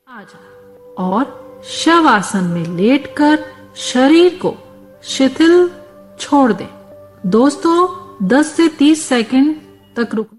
आ जाए और शव आसन में लेटकर शरीर को शिथिल छोड़ दें। दोस्तों 10 से 30 सेकंड तक रुक